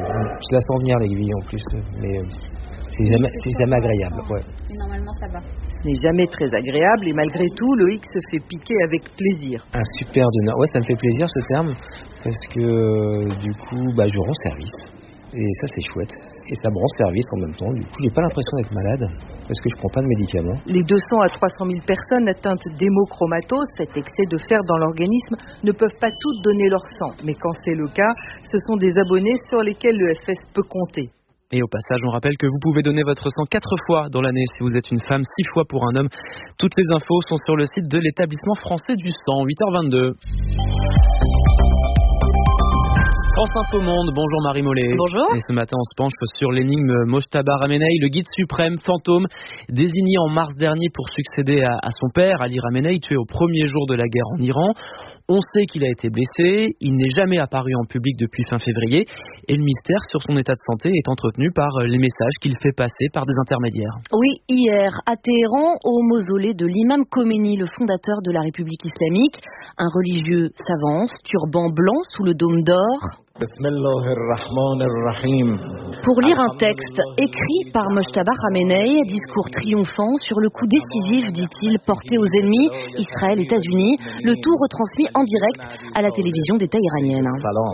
je la sens venir l'aiguille en plus, mais c'est jamais agréable. Ouais. Mais normalement, ça va. Ce n'est jamais très agréable et malgré tout, Loïc se fait piquer avec plaisir. Un super donneur. Ouais, ça me fait plaisir ce terme, parce que du coup, je rends service. Et ça, c'est chouette. Et ça me rend service en même temps. Du coup, j'ai pas l'impression d'être malade, parce que je prends pas de médicaments. Les 200 à 300 000 personnes atteintes d'hémochromatose, cet excès de fer dans l'organisme, ne peuvent pas toutes donner leur sang. Mais quand c'est le cas, ce sont des abonnés sur lesquels l'EFS peut compter. Et au passage, on rappelle que vous pouvez donner votre sang 4 fois dans l'année si vous êtes une femme, 6 fois pour un homme. Toutes les infos sont sur le site de l'établissement français du sang, 8h22. France Info Monde, bonjour Marie Mollet. Bonjour. Et ce matin, on se penche sur l'énigme Mojtaba Ramenei, le guide suprême fantôme, désigné en mars dernier pour succéder à son père, Ali Ramenei, tué au premier jour de la guerre en Iran. On sait qu'il a été blessé, il n'est jamais apparu en public depuis fin février, et le mystère sur son état de santé est entretenu par les messages qu'il fait passer par des intermédiaires. Oui, hier, à Téhéran, au mausolée de l'imam Khomeini, le fondateur de la République islamique, un religieux s'avance, turban blanc sous le dôme d'or. Pour lire un texte écrit par Mojtaba Ramenei, discours triomphant sur le coup décisif, dit-il, porté aux ennemis, Israël, États-Unis, le tout retransmis en direct à la télévision d'État iranienne.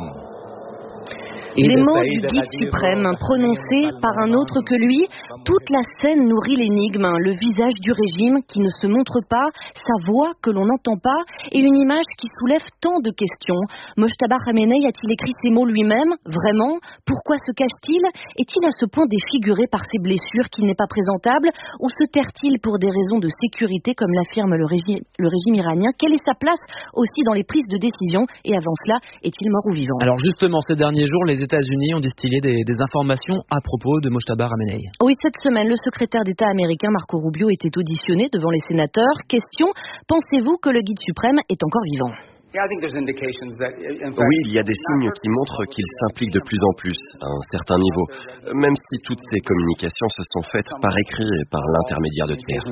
Les mots du guide suprême prononcés par un autre que lui, toute la scène nourrit l'énigme, le visage du régime qui ne se montre pas, sa voix que l'on n'entend pas et une image qui soulève tant de questions. Mojtaba Ramenei a-t-il écrit ces mots lui-même? Vraiment? Pourquoi se cache-t-il? Est-il à ce point défiguré par ses blessures qu'il n'est pas présentable? Ou se terre-t-il pour des raisons de sécurité comme l'affirme le régime iranien? Quelle est sa place aussi dans les prises de décision? Et avant cela, est-il mort ou vivant? Alors justement, ces derniers jours, les États-Unis ont distillé des informations à propos de Mojtaba Ramenei. Oui, cette semaine, le secrétaire d'État américain Marco Rubio était auditionné devant les sénateurs. Question, pensez-vous que le guide suprême est encore vivant? Oui, il y a des signes qui montrent qu'il s'implique de plus en plus, à un certain niveau, même si toutes ces communications se sont faites par écrit et par l'intermédiaire de tiers.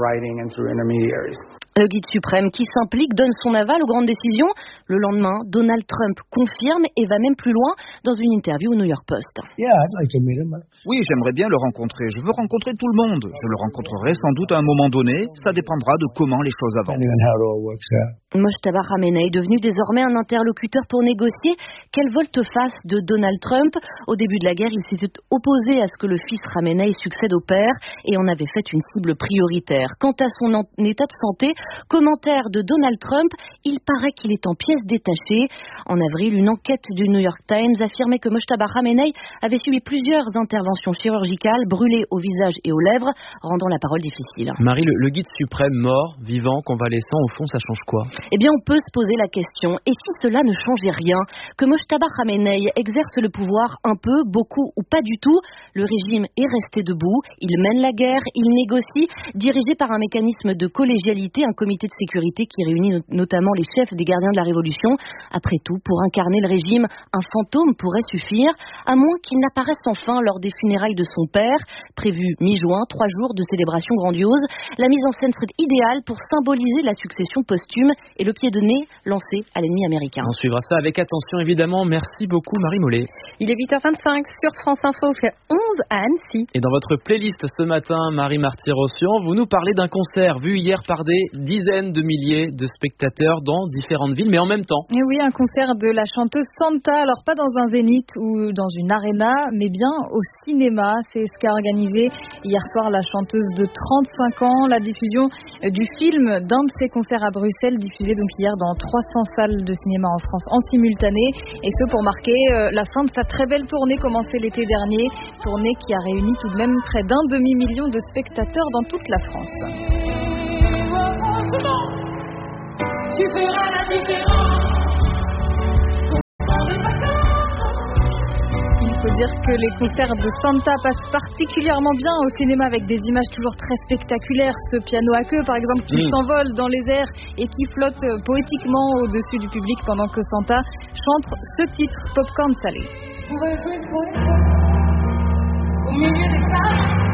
Le guide suprême qui s'implique donne son aval aux grandes décisions. Le lendemain, Donald Trump confirme et va même plus loin dans une interview au New York Post. Oui, j'aimerais bien le rencontrer. Je veux rencontrer tout le monde. Je le rencontrerai sans doute à un moment donné. Ça dépendra de comment les choses avancent. Mojtaba Khamenei est devenu désormais un interlocuteur pour négocier. Quelle volte-face de Donald Trump. Au début de la guerre, il s'était opposé à ce que le fils Khamenei succède au père et en avait fait une cible prioritaire. Quant à son état de santé, commentaire de Donald Trump, il paraît qu'il est en pièces détachées. En avril, une enquête du New York Times affirmait que Mojtaba Khamenei avait subi plusieurs interventions chirurgicales, brûlées au visage et aux lèvres, rendant la parole difficile. Marie, le guide suprême mort, vivant, convalescent, au fond, ça change quoi? Eh bien, on peut se poser la question, et si cela ne changeait rien? Que Mojtaba Khamenei exerce le pouvoir un peu, beaucoup ou pas du tout, le régime est resté debout, il mène la guerre, il négocie, dirigé par un mécanisme de collégialité, un comité de sécurité qui réunit notamment les chefs des gardiens de la Révolution. Après tout, pour incarner le régime, un fantôme pourrait suffire, à moins qu'il n'apparaisse enfin lors des funérailles de son père, prévu mi-juin, 3 jours de célébration grandiose. La mise en scène serait idéale pour symboliser la succession posthume et le pied de nez lancé à l'ennemi américain. On suivra ça avec attention, évidemment. Merci beaucoup, Marie Mollet. Il est 8h25 sur France Info, fait 11 à Annecy. Et dans votre playlist ce matin, Marie Marty-Rossian, vous nous parlez d'un concert vu hier par des dizaines de milliers de spectateurs dans différentes villes, mais en même temps. Et oui, un concert de la chanteuse Santa, alors pas dans un zénith ou dans une arena, mais bien au cinéma. C'est ce qu'a organisé hier soir la chanteuse de 35 ans, la diffusion du film d'un de ses concerts à Bruxelles, diffusé donc hier dans 300 salles de cinéma en France en simultané, et ce pour marquer la fin de sa très belle tournée commencée l'été dernier, tournée qui a réuni tout de même près d'1 demi-million de spectateurs dans toute la France. Tu feras la différence. Il faut dire que les concerts de Santa passent particulièrement bien au cinéma avec des images toujours très spectaculaires. Ce piano à queue, par exemple, qui s'envole dans les airs et qui flotte poétiquement au-dessus du public pendant que Santa chante ce titre, Popcorn salé. Au milieu des femmes.